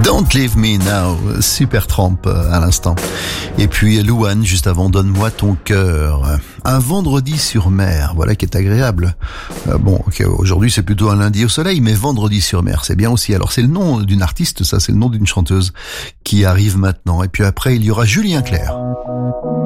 Don't Leave Me Now, Supertramp à l'instant. Et puis Louane juste avant Donne-moi ton cœur. Un vendredi sur mer, voilà qui est agréable. Aujourd'hui c'est plutôt un lundi au soleil, mais vendredi sur mer, c'est bien aussi. Alors c'est le nom d'une artiste, ça c'est le nom d'une chanteuse qui arrive maintenant. Et puis après il y aura Julien Clerc.